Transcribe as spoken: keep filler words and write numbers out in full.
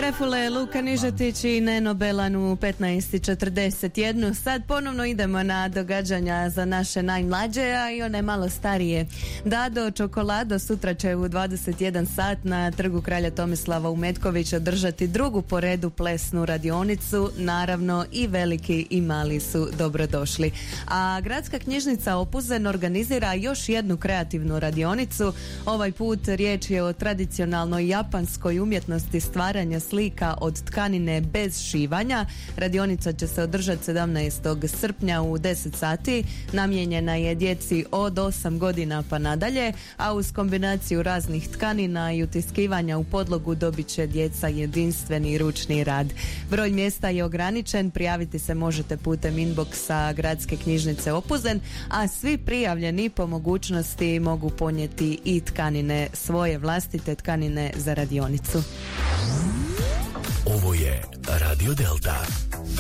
Refule, Luka Nižetić i Neno Belan u petnaest i četrdeset jedan. Sad ponovno idemo na događanja za naše najmlađe, a i one malo starije. Dado Čokolado sutra će u dvadeset jedan sat na Trgu kralja Tomislava u Metkoviću održati drugu po redu plesnu radionicu. Naravno i veliki i mali su dobrodošli. A Gradska knjižnica Opuzen organizira još jednu kreativnu radionicu. Ovaj put riječ je o tradicionalnoj japanskoj umjetnosti stvaranja slika od tkanine bez šivanja. Radionica će se održati sedamnaestog srpnja u deset sati. Namijenjena je djeci od osam godina pa nadalje, a uz kombinaciju raznih tkanina i utiskivanja u podlogu dobit će djeca jedinstveni ručni rad. Broj mjesta je ograničen, prijaviti se možete putem inboxa Gradske knjižnice Opuzen, a svi prijavljeni po mogućnosti mogu ponijeti i tkanine, svoje vlastite tkanine za radionicu. Ovo je Radio Delta.